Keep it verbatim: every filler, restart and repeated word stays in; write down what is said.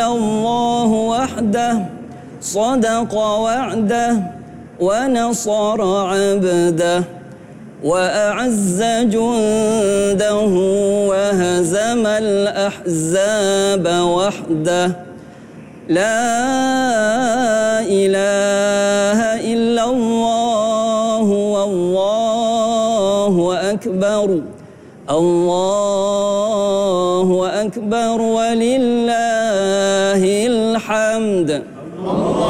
الله وحده صدق وعده ونصر عبده وأعز جنده وهزم الأحزاب وحده. لا إله إلا الله والله أكبر الله أكبر ولله الحمد.